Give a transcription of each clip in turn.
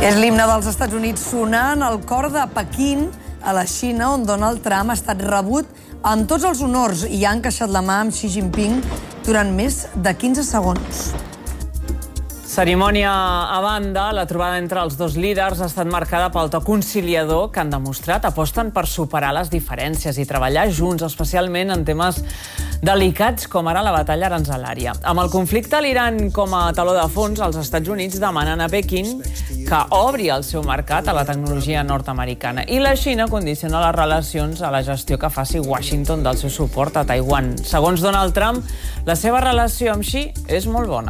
És l'himne dels Estats Units sonant al cor de Pequín, a la Xina, on Donald Trump ha estat rebut amb tots els honors i ha encaixat la mà amb Xi Jinping durant més de 15 segons. Cerimònia a banda, la trobada entre els dos líders ha estat marcada pel to conciliador que han demostrat. Aposten per superar les diferències i treballar junts, especialment en temes delicats com ara la batalla aranzelària. Amb el conflicte a l'Iran com a taló de fons, els Estats Units demanen a Pequín que obri el seu mercat a la tecnologia nord-americana i la Xina condiciona les relacions a la gestió que faci Washington del seu suport a Taiwan. Segons Donald Trump, la seva relació amb Xi és molt bona.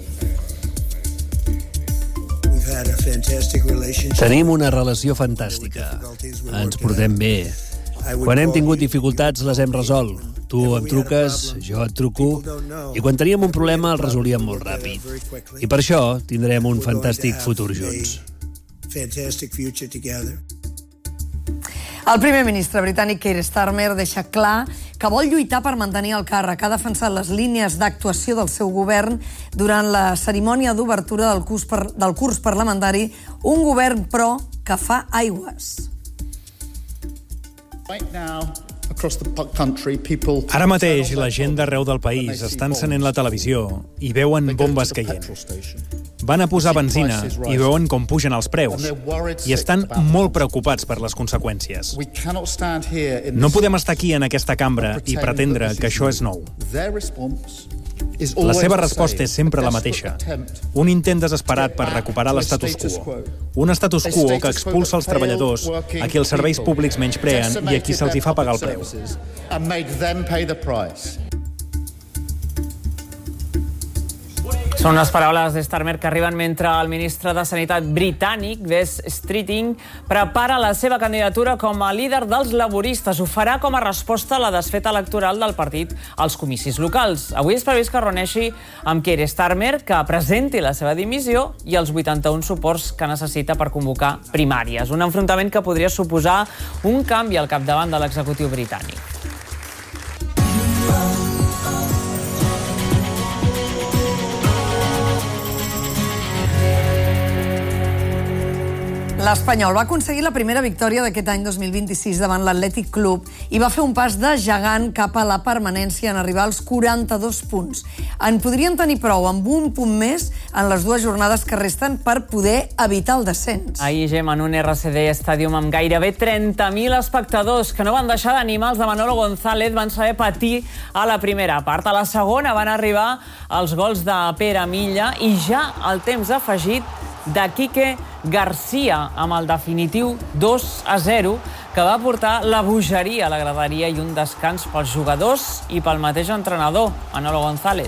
Tenim una relació fantàstica. Ens portem bé. Quan hem tingut dificultats les hem resolt. Tu em truques, jo et truco, i quan teníem un problema el resolíem molt ràpid. I per això tindrem un fantàstic futur junts. El primer ministre britànic Keir Starmer deixa clar que vol lluitar per mantenir el càrrec. Ha defensat les línies d'actuació del seu govern durant la cerimònia d'obertura del curs parlamentari, un govern, però, que fa aigües. Ara mateix la gent d'arreu del país està encenent la televisió i veuen bombes caient. Van a posar benzina i veuen com pugen els preus i estan molt preocupats per les conseqüències. No podem estar aquí en aquesta cambra i pretendre que això és nou. La seva resposta és sempre la mateixa. Un intent desesperat per recuperar l'estatus quo. Un status quo que expulsa els treballadors, a qui els serveis públics menyspreen i a qui se'ls hi fa pagar el preu. Són les paraules de Starmer que arriben mentre el ministre de Sanitat britànic, Wes Streeting, prepara la seva candidatura com a líder dels laboristes. Ho farà com a resposta a la desfeta electoral del partit als comicis locals. Avui és previst que es reuneixi amb Keir Starmer, que presenti la seva dimissió i els 81 suports que necessita per convocar primàries. Un enfrontament que podria suposar un canvi al capdavant de l'executiu britànic. L'Espanyol va aconseguir la primera victòria d'aquest any 2026 davant l'Atlètic Club i va fer un pas de gegant cap a la permanència en arribar als 42 punts. En podrien tenir prou amb un punt més en les dues jornades que resten per poder evitar el descens. Ahir, Gemma, en un RCD Stadium amb gairebé 30.000 espectadors que no van deixar d'animar els de Manolo González, van saber patir a la primera part. A la segona van arribar els gols de Pere Milla i ja al temps afegit de Quique García amb el definitiu 2-0 que va portar la bogeria a la graderia i un descans pels jugadors i pel mateix entrenador, Manolo González.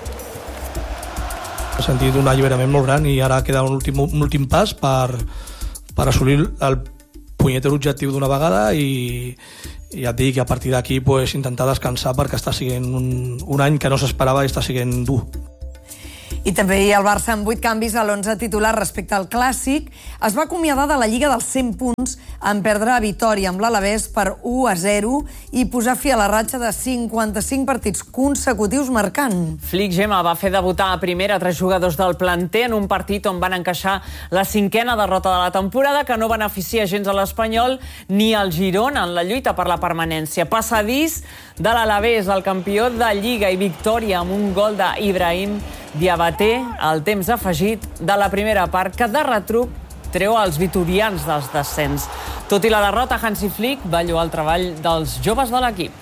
He sentit un alliberament molt gran i ara queda un últim pas per assolir el punyetero objectiu d'una vegada i ja et dic que a partir d'aquí intentar descansar perquè està sent un any que no s'esperava i està sent dur. I també el Barça amb 8 canvis a l'11 titular respecte al Clàssic es va acomiadar de la Lliga dels 100 punts en perdre a Vitòria amb l'Alavés per 1-0 i posar fi a la ratxa de 55 partits consecutius marcant. Flick, Gemma, va fer debutar a primera 3 jugadors del planter en un partit on van encaixar la 5a derrota de la temporada que no beneficia gens a l'Espanyol ni al Girona en la lluita per la permanència. Passadís de l'Alavés, el campió de Lliga, i victòria amb un gol d'Ibrahim Diabaté al temps afegit de la primera part que de retruc treu els vitorians dels descens. Tot i la derrota, Hansi Flick va lloar el treball dels joves de l'equip.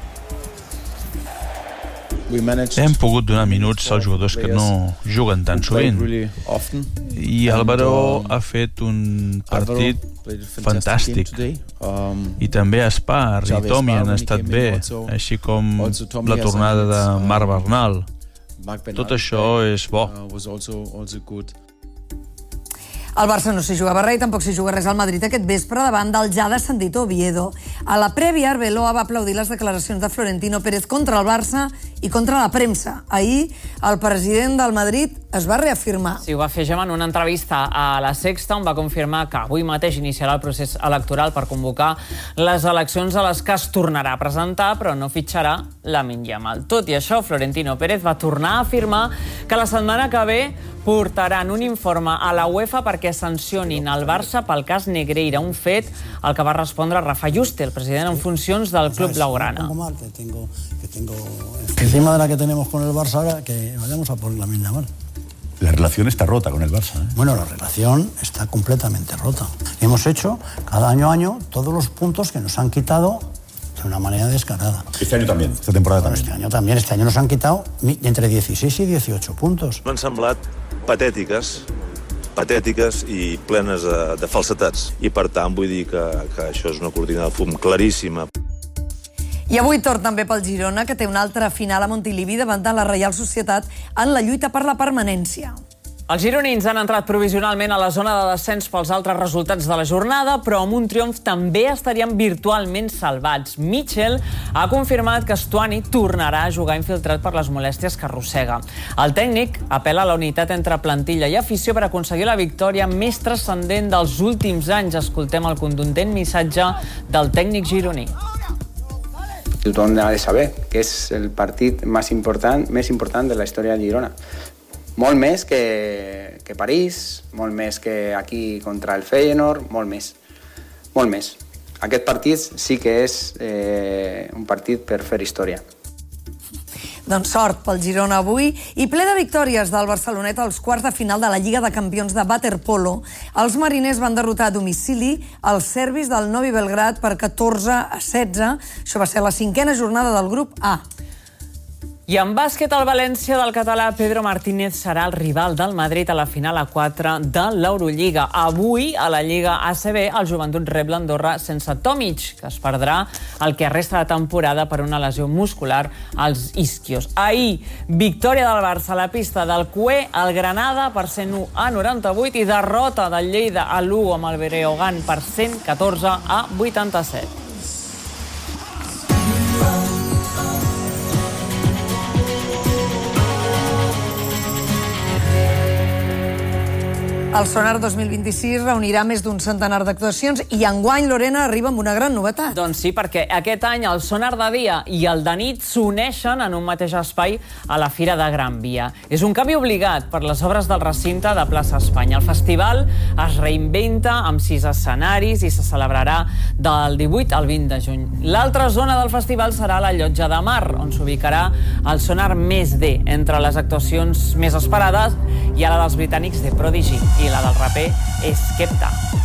Hem pogut donar minuts als jugadors que no juguen tan sovint i Álvaro ha fet un partit fantàstic i també Espar i Tomi han estat bé, així com la tornada de Marc Bernal. Tot això és bo. El Barça no s'hi jugava res i tampoc s'hi juga res al Madrid aquest vespre davant del ja descendit Oviedo. A la prèvia, Arbeloa va aplaudir les declaracions de Florentino Pérez contra el Barça i contra la premsa. Ahir, el president del Madrid es va reafirmar. Sí, ho va fer Gemma en una entrevista a La Sexta, on va confirmar que avui mateix iniciarà el procés electoral per convocar les eleccions a les que es tornarà a presentar, però no fitxarà Lamine Yamal. Tot i això, Florentino Pérez va tornar a afirmar que la setmana que ve portaran un informe a la UEFA perquè sancionin el Barça pel cas Negreira, un fet al que va respondre Rafa Juste, el president en funcions del club blaugrana. Encima de la que tenemos con el Barça ahora, que vayamos a por Lamine Yamal. La relación está rota con el Barça, ¿eh? Bueno, la relación está completamente rota. Hemos hecho cada año a año todos los puntos que nos han quitado de una manera descarada. Este año también, esta temporada también. Este año también, este año nos han quitado entre 16 y 18 puntos. M'han semblat patètiques i plenes de falsetats. I per tant vull dir que això és una cortina de fum claríssima. I avui torn també pel Girona, que té una altra final a Montilivi davant de la Reial Societat en la lluita per la permanència. Els gironins han entrat provisionalment a la zona de descens pels altres resultats de la jornada, però amb un triomf també estarien virtualment salvats. Mitchell ha confirmat que Stuani tornarà a jugar infiltrat per les molèsties que arrossega. El tècnic apel·la a la unitat entre plantilla i afició per aconseguir la victòria més transcendent dels últims anys. Escoltem el contundent missatge del tècnic gironí. Tothom ha de saber que és el partit més important de la història del Girona. Molt més que París, molt més que aquí contra el Feyenoord, molt més. Molt més. Aquest partit sí que és un partit per fer història. Doncs sort pel Girona avui i ple de victòries del Barcelonet als quarts de final de la Lliga de Campions de waterpolo. Els mariners van derrotar a domicili els serbis del Novi Belgrad per 14-16. Això va ser la 5a jornada del grup A. I en bàsquet, el València del català Pedro Martínez serà el rival del Madrid a la final a 4 de l'Eurolliga. Avui, a la Lliga ACB, el Joventut rep l'Andorra sense Tomic, que es perdrà el que resta de temporada per una lesió muscular als isquios. Ahir, victòria del Barça a la pista del Cué, el Granada per 101-98 i derrota del Lleida a Lugo amb el Breogán per 114-87. El Sonar 2026 reunirà més d'un centenar d'actuacions i enguany, Lorena, arriba amb una gran novetat. Doncs sí, perquè aquest any el Sonar de dia i el de nit s'uneixen en un mateix espai a la Fira de Gran Via. És un canvi obligat per les obres del recinte de Plaça Espanya. El festival es reinventa amb 6 escenaris i se celebrarà del 18 al 20 de juny. L'altra zona del festival serà la Llotja de Mar, on s'ubicarà el Sonar Més D, entre les actuacions més esperades hi ha la dels britànics The Prodigy i la del raper Skepta.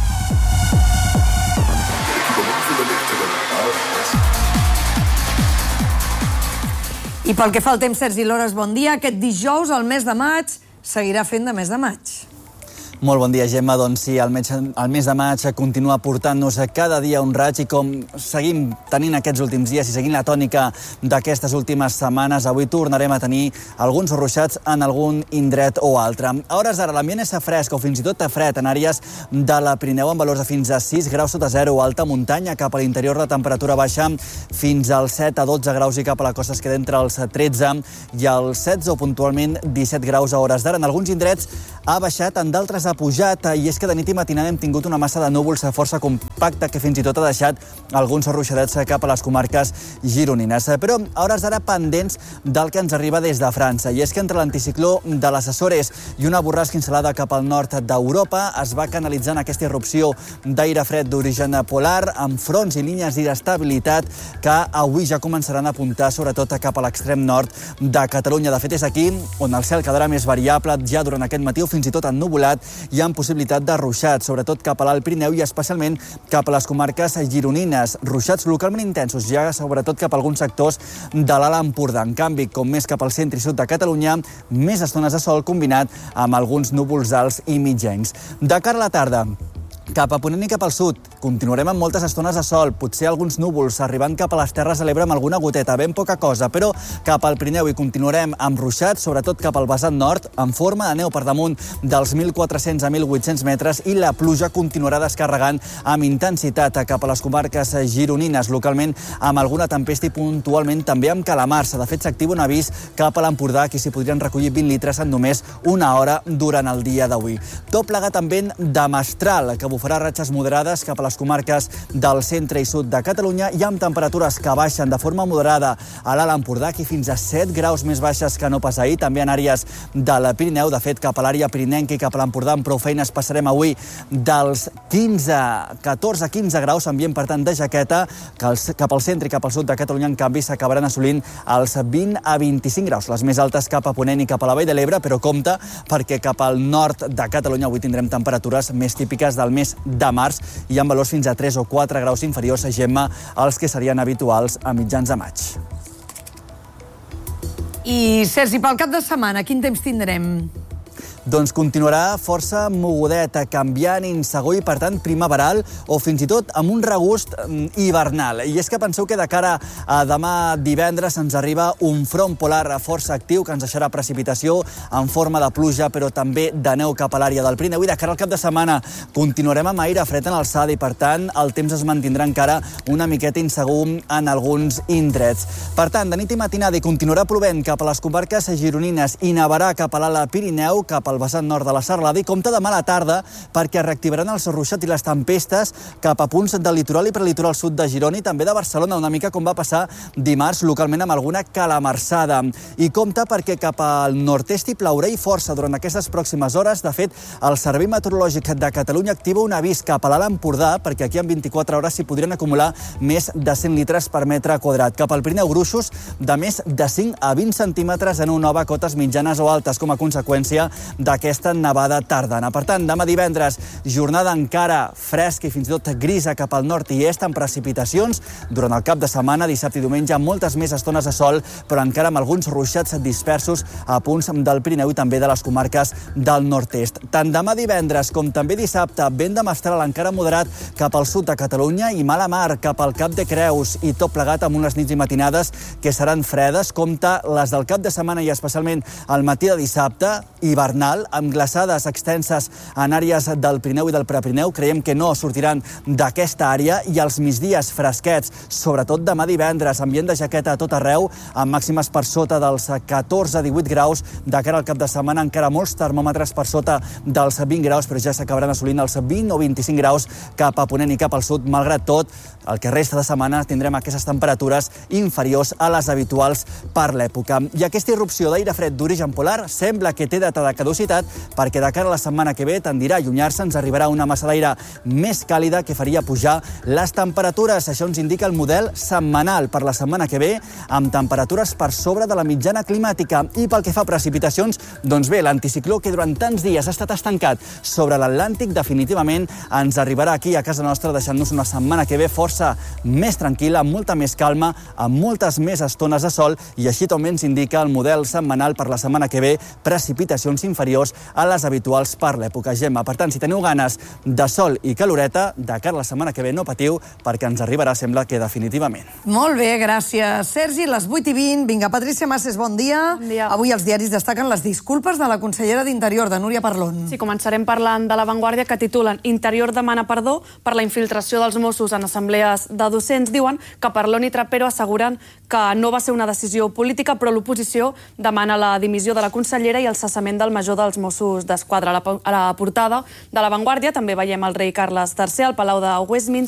I pel que fa al temps, Sergi Lores, bon dia. Aquest dijous, el mes de maig, seguirà fent de mes de maig. Molt bon dia, Gemma. Doncs sí, el mes de maig continua portant-nos cada dia un raig i com seguim tenint aquests últims dies i seguint la tònica d'aquestes últimes setmanes, avui tornarem a tenir alguns ruixats en algun indret o altre. A hores d'ara l'ambient és fresc o fins i tot fred en àrees de la Pirineu amb valors de fins a 6 graus sota zero, alta muntanya cap a l'interior la temperatura baixa fins als 7 a 12 graus i cap a la costa es queda entre els 13 i els 16 o puntualment 17 graus a hores d'ara. En alguns indrets ha baixat, en d'altres ha pujat, i és que de nit i matinada hem tingut una massa de núvols força compacta que fins i tot ha deixat alguns ruixadets cap a les comarques gironines. Però a hores d'ara pendents del que ens arriba des de França, i és que entre l'anticicló de les Açores i una borrasca instal·lada cap al nord d'Europa es va canalitzant aquesta irrupció d'aire fred d'origen polar amb fronts i línies d'estabilitat que avui ja començaran a apuntar sobretot cap a l'extrem nord de Catalunya. De fet, és aquí on el cel quedarà més variable ja durant aquest matí o fins i tot ennuvolat i amb possibilitat de ruixats, sobretot cap a l'Alt Pirineu i especialment cap a les comarques gironines. Ruixats localment intensos, ja sobretot cap a alguns sectors de l'Alt Empordà. En canvi, com més cap al centre i sud de Catalunya, més estones de sol combinat amb alguns núvols alts i mitjencs. De cara a la tarda, Cap a ponent i cap al sud, continuarem amb moltes estones de sol, potser alguns núvols, arribant cap a les Terres de l'Ebre amb alguna goteta, ben poca cosa, però cap al Pirineu hi continuarem amb ruixats, sobretot cap al vessant nord, en forma de neu per damunt dels 1.400 a 1.800 metres, i la pluja continuarà descarregant amb intensitat cap a les comarques gironines, localment amb alguna tempesta i puntualment també amb calamars. De fet, s'activa un avís cap a l'Empordà, que s'hi podrien recollir 20 litres en només una hora durant el dia d'avui. Tot plegat amb vent de mestral, que bufarà ratxes moderades cap a les comarques del centre i sud de Catalunya i amb temperatures que baixen de forma moderada a l'Alt Empordà, aquí fins a 7 graus més baixes que no pas ahir, també en àrees de la Pirineu. De fet, cap a l'àrea pirinenca i cap a l'Empordà amb prou feines passarem avui dels 14-15 graus, ambient per tant de jaqueta, que cap al centre i cap al sud de Catalunya en canvi s'acabaran assolint els 20 a 25 graus, les més altes cap a ponent i cap a la Vall de l'Ebre, però compte perquè cap al nord de Catalunya avui tindrem temperatures més típiques del mes de març i amb valors fins a 3 o 4 graus inferiors a Gemma als que serien habituals a mitjans de maig. I, Sergi, pel cap de setmana, quin temps tindrem? Doncs continuarà força mogudet, canviant, insegur i, per tant, primaveral o fins i tot amb un regust hivernal. I és que penseu que de cara a demà divendres ens arriba un front polar força actiu que ens deixarà precipitació en forma de pluja, però també de neu cap a l'àrea del Pirineu. I de cara al cap de setmana continuarem amb aire fred en alçada i, per tant, el temps es mantindrà encara una miqueta insegur en alguns indrets. Per tant, de nit i matinada hi continuarà plovent cap a les comarques gironines i nevarà cap a l'Alt Pirineu, cap al vessant nord de la Serralada, i compta demà a la tarda perquè reactivaran els ruixats i les tempestes cap a punts del litoral i prelitoral sud de Girona i també de Barcelona, una mica com va passar dimarts localment amb alguna calamarsada. I compta perquè cap al nord-est hi plourà i força durant aquestes pròximes hores. De fet, el Servei Meteorològic de Catalunya activa un avís cap a l'Alt Empordà perquè aquí en 24 hores s'hi podrien acumular més de 100 litres per metre quadrat. Cap al Pirineu, gruixos de més de 5 a 20 centímetres en una nova cotes mitjanes o altes com a conseqüència d'aquesta nevada tardana. Per tant, demà divendres, jornada encara fresca i fins i tot grisa cap al nord i est amb precipitacions. Durant el cap de setmana, dissabte i diumenge, moltes més estones de sol, però encara amb alguns ruixats dispersos a punts del Pirineu i també de les comarques del nord-est. Tant demà divendres com també dissabte, vent de mestral encara moderat cap al sud de Catalunya i mala mar cap al Cap de Creus i tot plegat amb unes nits i matinades que seran fredes. Compte les del cap de setmana i especialment el matí de dissabte, hivernal, amb glaçades extenses en àrees del Pirineu i del Prepirineu. Creiem que no sortiran d'aquesta àrea i els migdies fresquets, sobretot demà divendres, ambient de jaqueta a tot arreu, amb màximes per sota dels 14-18 graus. De cara al cap de setmana, encara molts termòmetres per sota dels 20 graus, però ja s'acabaran assolint els 20 o 25 graus cap a ponent i cap al sud. Malgrat tot, el que resta de setmana tindrem aquestes temperatures inferiors a les habituals per l'època. I aquesta irrupció d'aire fred d'origen polar sembla que té data de caducitat perquè de cara a la setmana que ve tendirà a allunyar-se, ens arribarà una massa d'aire més càlida que faria pujar les temperatures. Això ens indica el model setmanal per la setmana que ve, amb temperatures per sobre de la mitjana climàtica. I pel que fa a precipitacions, doncs bé, l'anticicló que durant tants dies ha estat estancat sobre l'Atlàntic definitivament ens arribarà aquí a casa nostra, deixant-nos una setmana que ve força més tranquil·la, amb molta més calma, amb moltes més estones de sol, i així també ens indica el model setmanal per la setmana que ve, precipitacions inferiors a les habituals per l'època, Gemma. Per tant, si teniu ganes de sol i caloreta, de cara a la setmana que ve no patiu, perquè ens arribarà, sembla que definitivament. Molt bé, gràcies, Sergi. Les 8:20. Vinga, Patrícia Masses, bon dia. Bon dia. Avui els diaris destaquen les disculpes de la consellera d'Interior, de Núria Parlon. Sí, començarem parlant de La Vanguardia, que titulen Interior demana perdó per la infiltració dels Mossos en assemblees de docents. Diuen que Parlon i Trapero asseguren que no va ser una decisió política, però l'oposició demana la dimissió de la consellera i el cessament del major dels Mossos d'Esquadra. A la portada de La Vanguardia també veiem el rei Carles III al Palau de Westminster,